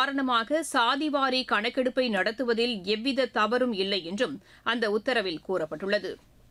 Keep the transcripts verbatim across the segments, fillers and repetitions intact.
காரணமாக சாதிவாரி கணக்கெடுப்பை நடத்துவதில் எவ்வித தவறும் இல்லை என்றும் அந்த உத்தரவில் கூறப்பட்டுள்ளது.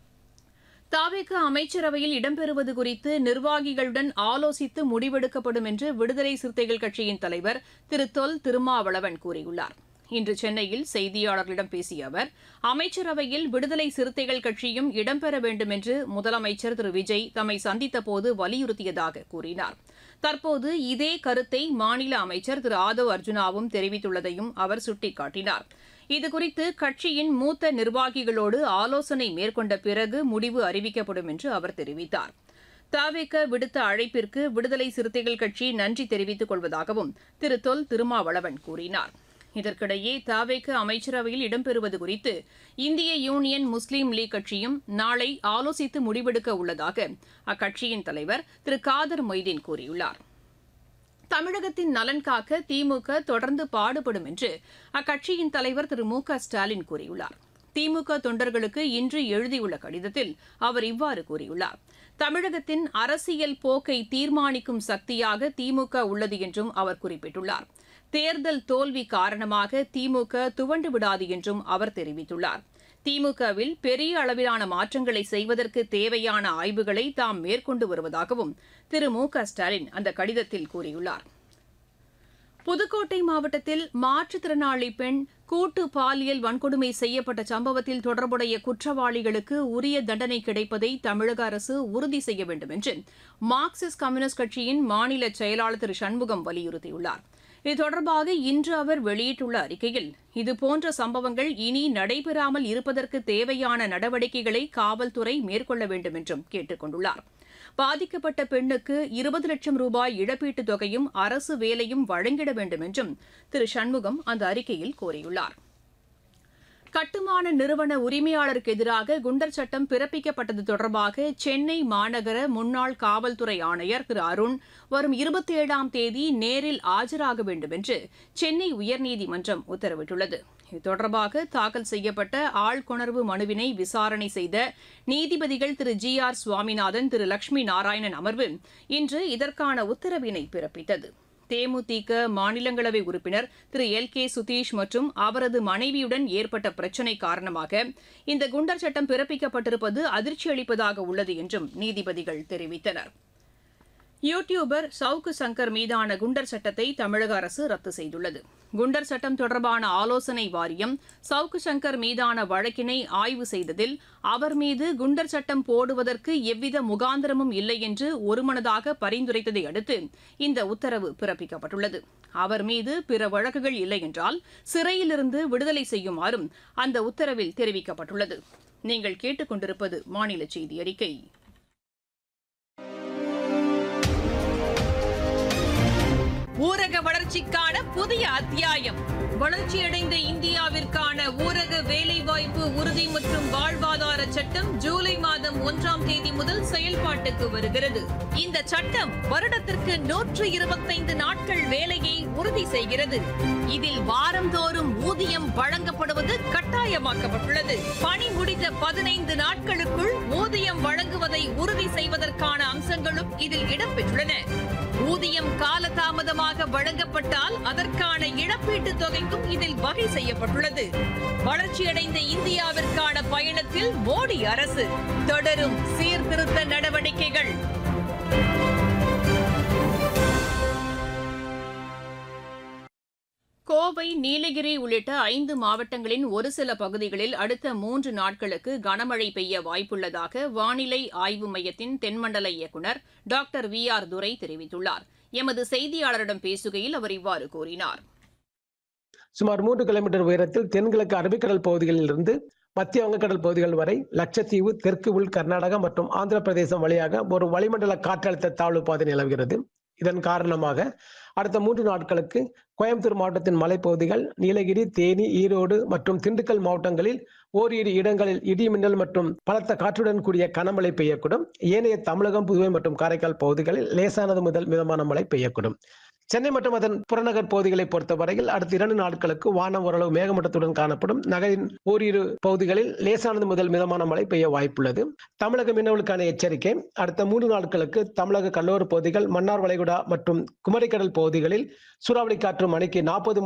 தவிக அமைச்சரவையில் இடம்பெறுவது குறித்து நிர்வாகிகளுடன் ஆலோசித்து முடிவெடுக்கப்படும் என்று விடுதலை சிறுத்தைகள் கட்சியின் தலைவர் திரு தொல் திருமாவளவன் கூறியுள்ளார். இன்று சென்னையில் செய்தியாளர்களிடம் பேசிய அவர், அமைச்சரவையில் விடுதலை சிறுத்தைகள் கட்சியும் இடம்பெற வேண்டும் என்று முதலமைச்சர் திரு விஜய் தம்மை சந்தித்தபோது வலியுறுத்தியதாக கூறினார். தற்போது இதே கருத்தை மாநில அமைச்சர் திரு ஆதவ் அர்ஜுனாவும் தெரிவித்துள்ளதையும் அவர் சுட்டிக்காட்டினார். இதுகுறித்து கட்சியின் மூத்த நிர்வாகிகளோடு ஆலோசனை மேற்கொண்ட பிறகு முடிவு அறிவிக்கப்படும் என்று அவர் தெரிவித்தார். தவிக விடுத்த அழைப்பிற்கு விடுதலை சிறுத்தைகள் கட்சி நன்றி தெரிவித்துக் கொள்வதாகவும் திரு தொல் திருமாவளவன் கூறினார். இதற்கிடையே தவிக அமைச்சரவையில் இடம்பெறுவது குறித்து இந்திய யூனியன் முஸ்லீம் லீக் கட்சியும் நாளை ஆலோசித்து முடிவெடுக்க உள்ளதாக அக்கட்சியின் தலைவர் திரு காதர் மொய்தீன் கூறியுள்ளார். தமிழகத்தின் நலன் காக்க திமுக தொடர்ந்து பாடுபடும் என்று அக்கட்சியின் தலைவர் திரு மு க ஸ்டாலின் கூறியுள்ளார். திமுக தொண்டர்களுக்கு இன்று எழுதியுள்ள கடிதத்தில் அவர் இவ்வாறு கூறியுள்ளார். தமிழகத்தின் அரசியல் போக்கை தீர்மானிக்கும் சக்தியாக திமுக உள்ளது என்றும் அவர் குறிப்பிட்டுள்ளார். தேர்தல் தோல்வி காரணமாக திமுக துவண்டு விடாது என்றும் அவர் தெரிவித்துள்ளார். திமுகவில் பெரிய அளவிலான மாற்றங்களை செய்வதற்கு தேவையான ஆய்வுகளை தாம் மேற்கொண்டு வருவதாகவும் திரு மு க ஸ்டாலின் அந்த கடிதத்தில் கூறியுள்ளார். புதுக்கோட்டை மாவட்டத்தில் மாற்றுத்திறனாளி பெண் கூட்டு பாலியல் வன்கொடுமை செய்யப்பட்ட சம்பவத்தில் தொடர்புடைய குற்றவாளிகளுக்கு உரிய தண்டனை கிடைப்பதை தமிழக அரசு உறுதி செய்ய வேண்டும் என்று மார்க்சிஸ்ட் கம்யூனிஸ்ட் கட்சியின் மாநில செயலாளர் திரு சண்முகம் வலியுறுத்தியுள்ளார். இது தொடர்பாக இன்று அவர் வெளியிட்டுள்ள அறிக்கையில், இதுபோன்ற சம்பவங்கள் இனி நடைபெறாமல் இருப்பதற்கு தேவையான நடவடிக்கைகளை காவல்துறை மேற்கொள்ள வேண்டும் என்றும் கேட்டுக் கொண்டுள்ளார். பாதிக்கப்பட்ட பெண்ணுக்கு இருபது லட்சம் ரூபாய் இழப்பீட்டுத் தொகையும் அரசு வேலையும் வழங்கிட வேண்டும் என்றும் திரு சண்முகம் அந்த அறிக்கையில் கோரியுள்ளார். கட்டுமான நிறுவன உரிமையாளருக்கு எதிராக குண்டர் சட்டம் பிறப்பிக்கப்பட்டது தொடர்பாக சென்னை மாநகர முன்னாள் காவல்துறை ஆணையர் திரு அருண் வரும் இருபத்தி ஏழாம் தேதி நேரில் ஆஜராக வேண்டும் என்று சென்னை உயர்நீதிமன்றம் உத்தரவிட்டுள்ளது. இது தொடர்பாக தாக்கல் செய்யப்பட்ட ஆள்கொணர்வு மனுவினை விசாரணை செய்த நீதிபதிகள் திரு ஜி ஆர் சுவாமிநாதன், திரு லட்சுமி நாராயணன் அமர்வு இன்று இதற்கான உத்தரவினை பிறப்பித்தது. தேமுதிக மாநிலங்களவை உறுப்பினர் திரு எல் கே சுதீஷ் மற்றும் அவரது மனைவியுடன் ஏற்பட்ட பிரச்சினை காரணமாக இந்த குண்டர் சட்டம் பிறப்பிக்கப்பட்டிருப்பது அதிர்ச்சி அளிப்பதாக உள்ளது என்றும் நீதிபதிகள் தெரிவித்தனர். யூ டியூபர் சவுக்கு சங்கர் மீதான குண்டர் சட்டத்தை தமிழக அரசு ரத்து செய்துள்ளது. குண்டர் சட்டம் தொடர்பான ஆலோசனை வாரியம் சவுக்கு சங்கர் மீதான வழக்கினை ஆய்வு செய்ததில் அவர் மீது குண்டர் சட்டம் போடுவதற்கு எவ்வித முகாந்திரமும் இல்லை என்று ஒருமனதாக பரிந்துரைத்ததை அடுத்து இந்த உத்தரவு பிறப்பிக்கப்பட்டுள்ளது. அவர் மீது பிற வழக்குகள் இல்லை என்றால் சிறையிலிருந்து விடுதலை செய்யுமாறும் அந்த உத்தரவில் தெரிவிக்கப்பட்டுள்ளது. நீங்கள் கேட்டுக் கொண்டிருப்பது மாநில செய்தி அறிக்கை. ஊரக வளர்ச்சிக்கான புதிய அத்தியாயம். வளர்ச்சியடைந்த இந்தியாவிற்கான ஊரக வேலைவாய்ப்பு உறுதி மற்றும் வாழ்வாதார சட்டம் ஜூலை மாதம் ஒன்றாம் தேதி முதல் செயல்பாட்டுக்கு வருகிறது. இந்த சட்டம் வருடத்திற்கு நூற்று இருபத்தைந்து நாட்கள் வேலையை உறுதி செய்கிறது. இதில் வாரந்தோறும் ஊதியம் வழங்கப்படுவது கட்டாயமாக்கப்பட்டுள்ளது. பணி முடிந்த பதினைந்து நாட்களுக்குள் ஊதியம் வழங்குவதை உறுதி செய்வதற்கான அம்சங்களும் இதில் இடம்பெற்றுள்ளன. ஊதியம் காலதாமதமாக வழங்கப்பட்டால் அதற்கான இழப்பீட்டுத் தொகைக்கும் இதில் வகை செய்யப்பட்டுள்ளது. வளர்ச்சியடைந்த இந்தியாவிற்கான பயணத்தில் மோடி அரசு தொடரும் சீர்திருத்த நடவடிக்கைகள். கோவை, நீலகிரி உள்ளிட்ட ஐந்து மாவட்டங்களின் ஒரு சில பகுதிகளில் அடுத்த மூன்று நாட்களுக்கு கனமழை பெய்ய வாய்ப்புள்ளதாக வானிலை ஆய்வு மையத்தின் தென்மண்டல இயக்குநர் டாக்டர் வி ஆர் துரை தெரிவித்துள்ளார். எமது செய்தியாளரிடம் பேசுகையில் அவர் இவ்வாறு கூறினார். சுமார் மூன்று கிலோமீட்டர் உயரத்தில் தென்கிழக்கு அரபிக்கடல் பகுதிகளில் இருந்து மத்திய வங்கக்கடல் பகுதிகள் வரை லட்சத்தீவு, தெற்கு உள் கர்நாடகா மற்றும் ஆந்திர பிரதேசம் வழியாக ஒரு வளிமண்டல காற்றழுத்த தாழ்வு பாதை நிலவுகிறது. இதன் காரணமாக அடுத்த மூன்று நாட்களுக்கு கோயம்புத்தூர் மாவட்டத்தின் மலைப்பகுதிகள், நீலகிரி, தேனி, ஈரோடு மற்றும் திண்டுக்கல் மாவட்டங்களில் ஓரிரு இடங்களில் இடி மின்னல் மற்றும் பலத்த காற்றுடன் கூடிய கனமழை பெய்யக்கூடும். ஏனைய தமிழகம், புதுவை மற்றும் காரைக்கால் பகுதிகளில் லேசானது முதல் மிதமான மழை பெய்யக்கூடும். சென்னை மற்றும் அதன் புறநகர் பகுதிகளை பொறுத்தவரையில் அடுத்த இரண்டு நாட்களுக்கு வானம் ஓரளவு மேகமூட்டத்துடன் காணப்படும். நகரின் ஓரிரு பகுதிகளில் லேசானது முதல் மிதமான மழை பெய்ய வாய்ப்புள்ளது. தமிழக மீனவர்களுக்கான எச்சரிக்கை. அடுத்த மூன்று நாட்களுக்கு தமிழக கடலோர பகுதிகள், மன்னார் வளைகுடா மற்றும் குமரிக்கடல் பகுதிகளில் சூறாவளி காற்று மணிக்கு நாற்பது